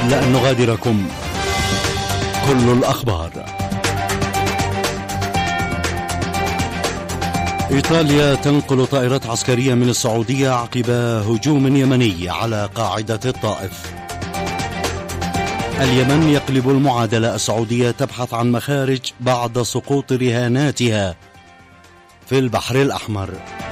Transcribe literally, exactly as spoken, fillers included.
لأن نغادركم كل الأخبار. إيطاليا تنقل طائرات عسكرية من السعودية عقب هجوم يمني على قاعدة الطائف. اليمن يقلب المعادلة، السعودية تبحث عن مخارج بعد سقوط رهاناتها في البحر الأحمر.